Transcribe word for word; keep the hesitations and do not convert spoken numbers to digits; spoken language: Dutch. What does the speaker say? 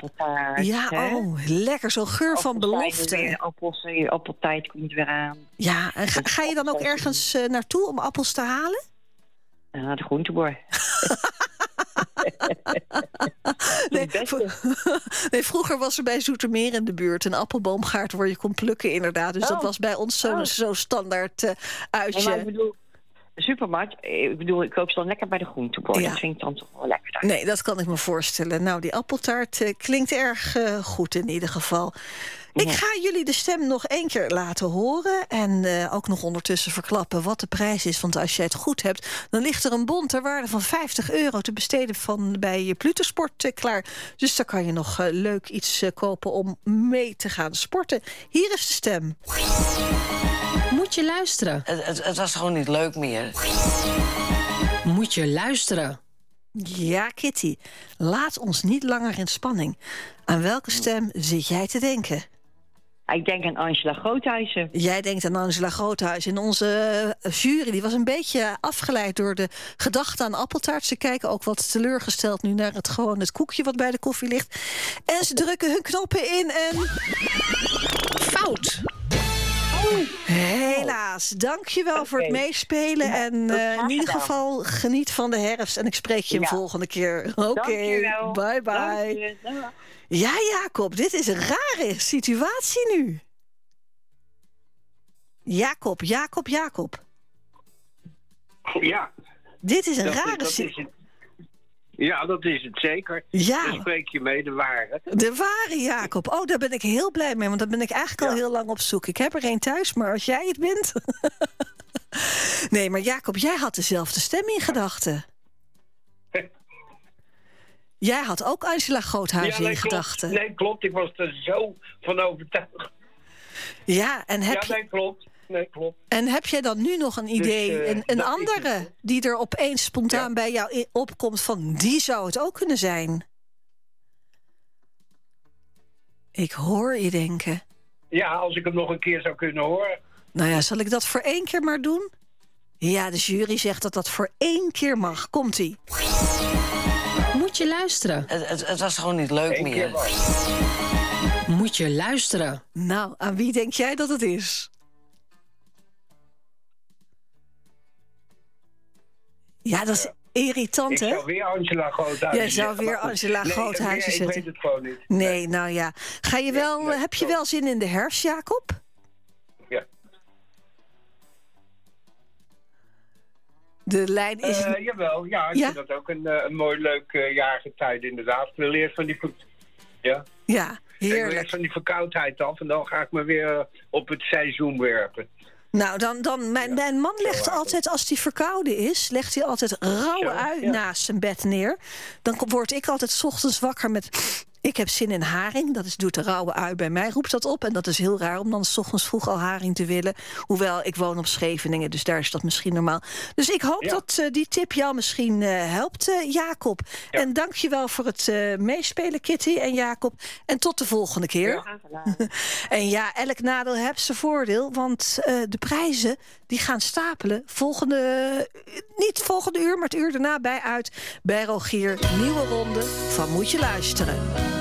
appeltaart. Ja, hè? oh, lekker. Zo'n geur van belofte. Appels, appeltijd komt weer aan. Ja, en ga, ga je dan ook ergens uh, naartoe om appels te halen? Ja, de groenteboer. nee, nee, vroeger was er bij Zoetermeer in de buurt een appelboomgaard waar je kon plukken, inderdaad. Dus oh. dat was bij ons zo'n oh. zo standaard uh, uitje. Nee, ik bedoel, de supermarkt, ik bedoel, ik koop ze dan lekker bij de groenteboer. Ja. Dat vind ik dan toch wel lekker. Nee, dat kan ik me voorstellen. Nou, die appeltaart uh, klinkt erg uh, goed in ieder geval. Ik ga jullie de stem nog één keer laten horen. En uh, ook nog ondertussen verklappen wat de prijs is. Want als je het goed hebt, dan ligt er een bon ter waarde van vijftig euro te besteden van bij je Plutosport uh, klaar. Dus daar kan je nog uh, leuk iets uh, kopen om mee te gaan sporten. Hier is de stem. Moet je luisteren? Het, het, het was gewoon niet leuk meer. Moet je luisteren? Ja, Kitty. Laat ons niet langer in spanning. Aan welke stem zit jij te denken? Ik denk aan Angela Groothuizen. Jij denkt aan Angela Groothuizen. En onze jury die was een beetje afgeleid door de gedachte aan appeltaart. Ze kijken ook wat teleurgesteld nu naar het gewoon het koekje wat bij de koffie ligt. En ze drukken hun knoppen in en... Fout! Helaas. Dank je wel okay. voor het meespelen. Ja, en uh, in ieder geval geniet van de herfst. En ik spreek je ja. een volgende keer. Oké, okay. bye bye. Ja, Jacob, dit is een rare situatie nu. Jacob, Jacob, Jacob. Ja. Dit is een dat, rare dat situatie. Ja, dat is het zeker. Ja. Dan spreek je mee, de ware. De ware, Jacob. Oh, daar ben ik heel blij mee, want daar ben ik eigenlijk ja. al heel lang op zoek. Ik heb er één thuis, maar als jij het bent... nee, maar Jacob, jij had dezelfde stem in gedachten. Jij had ook Angela Groothuizen ja, nee, in gedachten. Nee, klopt. Ik was er zo van overtuigd. Ja, en heb ja, nee, klopt. Nee, klopt. En heb jij dan nu nog een idee, dus, uh, een, een andere... die er opeens spontaan ja. bij jou opkomt van... die zou het ook kunnen zijn? Ik hoor je denken. Ja, als ik hem nog een keer zou kunnen horen. Nou ja, zal ik dat voor één keer maar doen? Ja, de jury zegt dat dat voor één keer mag. Komt-ie. Moet je luisteren? Het, het, het was gewoon niet leuk Eén meer. Moet je luisteren? Nou, aan wie denk jij dat het is? Ja, dat is irritant, hè? Ik zou weer Angela Groothuizen Jij zou weer Angela nee, Groothuizen zetten. Ik weet het gewoon niet. Nee, nee. nou ja. Ga je wel, nee, nee, heb je wel zin in de herfst, Jacob? Ja. De lijn is... Uh, jawel, ja. Ik ja? vind dat ook een, uh, een mooi leuk uh, jaargetijde, inderdaad. Ik wil eerst van die... Ja? Ja, heerlijk. Ik wil eerst van die verkoudheid af en dan ga ik me weer uh, op het seizoen werpen. Nou, dan, dan mijn, ja, mijn man legt altijd, als hij verkouden is... legt hij altijd rauwe ja, ui ja. naast zijn bed neer. Dan word ik altijd 's ochtends wakker met... ik heb zin in haring, dat is, doet de rauwe ui bij mij, roept dat op. En dat is heel raar om dan 's ochtends vroeg al haring te willen. Hoewel, ik woon op Scheveningen, dus daar is dat misschien normaal. Dus ik hoop ja. dat uh, die tip jou misschien uh, helpt, uh, Jacob. Ja. En dank je wel voor het uh, meespelen, Kitty en Jacob. En tot de volgende keer. Ja, en ja, elk nadeel heeft zijn voordeel. Want uh, de prijzen, die gaan stapelen. Volgende, uh, niet volgende uur, maar het uur daarna bij uit. Bij Rogier, nieuwe ronde van Moet je luisteren.